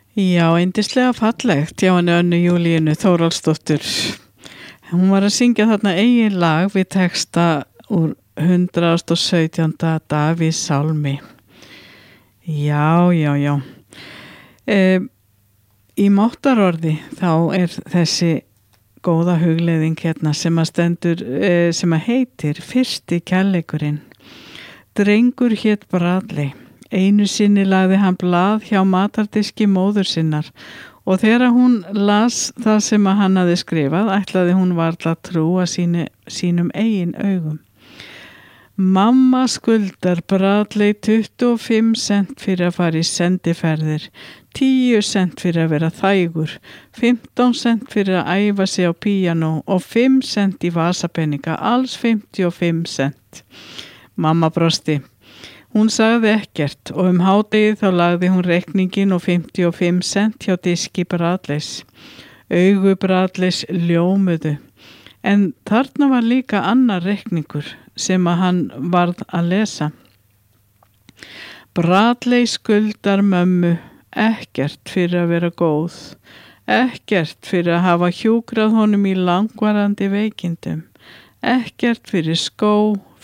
Já, yndislega fallegt hjá henni Önnu Júlíönu Þórhallsdóttur. Hún var að syngja þarna eigin lag við texta úr 117. Davíðs sálmi. Já, já, já. Í máttarorði þá er þessi góða hugleiðing hérna sem að stendur, sem að heitir Fyrsti kærleikurinn. Drengur hét Bradley. Einu sinni lagði hann blað hjá matardiski móður sinnar og þegar hún las það sem að hann hafði skrifað ætlaði hún varla að trúa sínum eigin augum. Mamma skuldar Bradley 25 cent fyrir að fara í sendiferðir, 10 cent fyrir að vera þægur, 15 cent fyrir að æfa sig á píanó og 5 cent í vasapeninga, alls 55 cent. Mamma brosti. Hún sagði ekkert og hádegið þá lagði hún reikningin og 55 cent hjá diski Bradleys. Augu Bradleys ljómuðu. En þarna var líka annar reikningur sem að hann varð að lesa. Bradley skuldar mömmu ekkert fyrir að vera góð, ekkert fyrir að hafa hjúkrað honum í langvarandi veikindum, ekkert fyrir skó